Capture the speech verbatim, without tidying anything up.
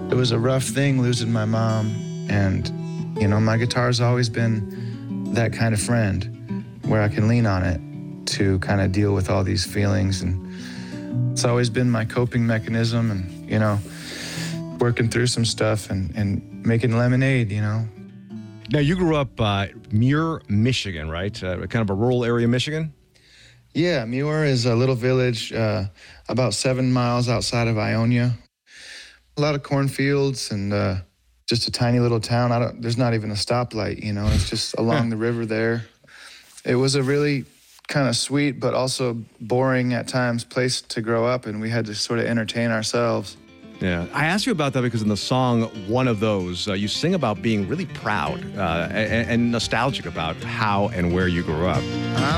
It was a rough thing losing my mom, and, you know, my guitar's always been that kind of friend where I can lean on it to kind of deal with all these feelings, and it's always been my coping mechanism, and, you know, working through some stuff and, and making lemonade, you know. Now, you grew up uh, Muir, Michigan, right? Uh, kind of a rural area, Michigan? Yeah, Muir is a little village uh, about seven miles outside of Ionia. A lot of cornfields and uh, just a tiny little town. I don't, there's not even a stoplight, you know. It's just along the river there. It was a really kind of sweet but also boring at times place to grow up, and we had to sort of entertain ourselves. Yeah, I asked you about that because in the song One of Those, uh, you sing about being really proud uh, and, and nostalgic about how and where you grew up.